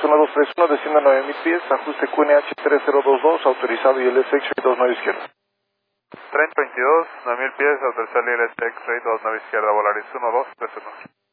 1231, desciende a 9000 pies, ajuste QNH 3022, autorizado y LS X-Ray 29 izquierda. 3022, 9000 pies, autorizado y LS X-Ray 29 izquierda, Volaris 1231.